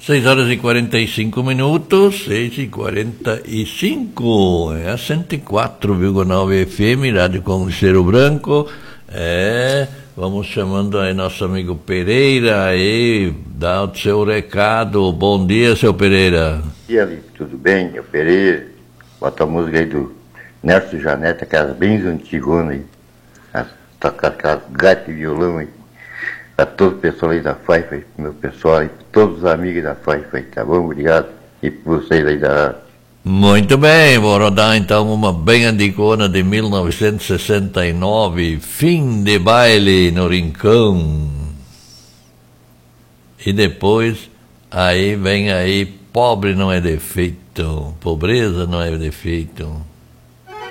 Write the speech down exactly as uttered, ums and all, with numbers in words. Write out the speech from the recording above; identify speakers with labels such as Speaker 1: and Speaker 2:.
Speaker 1: seis horas e quarenta e cinco minutos, seis e quarenta e cinco, é a cento e quatro vírgula nove F M, Rádio Conselheiro Branco. É, vamos chamando aí nosso amigo Pereira, aí, dá o seu recado. Bom dia, seu Pereira.
Speaker 2: Bom dia, ali, tudo bem? É o Pereira. Bota a música aí do Nerso Janete, aquelas bem antigonas aí. Tocar aquelas gaitas e violão aí. Para todo o pessoal aí da Faifa, aí, meu pessoal aí, todos os amigos da Faifa aí, tá bom? Obrigado. E por vocês aí da...
Speaker 1: Muito bem, vou rodar então uma bem antigona de mil novecentos e sessenta e nove, Fim de Baile no Rincão. E depois, aí vem aí, Pobre Não É Defeito, Pobreza Não É Defeito.